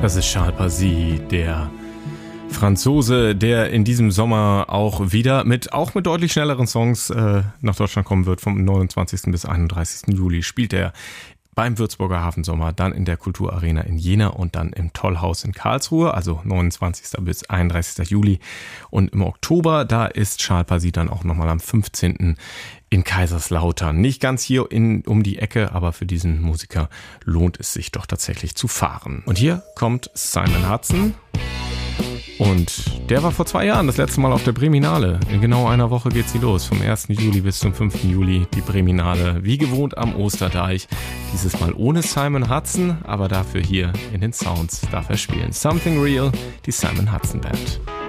Das ist Charles Pazi, der Franzose, der in diesem Sommer auch wieder mit deutlich schnelleren Songs nach Deutschland kommen wird. Vom 29. bis 31. Juli spielt er beim Würzburger Hafensommer, dann in der Kulturarena in Jena und dann im Tollhaus in Karlsruhe, also 29. bis 31. Juli. Und im Oktober, da ist Charles Pazi dann auch nochmal am 15. in Kaiserslautern. Nicht ganz hier um die Ecke, aber für diesen Musiker lohnt es sich doch tatsächlich zu fahren. Und hier kommt Simon Hudson. Und der war vor 2 Jahren das letzte Mal auf der Breminale. In genau einer Woche geht sie los. Vom 1. Juli bis zum 5. Juli die Breminale. Wie gewohnt am Osterdeich. Dieses Mal ohne Simon Hudson, aber dafür hier in den Sounds darf er spielen. Something Real, die Simon Hudson Band.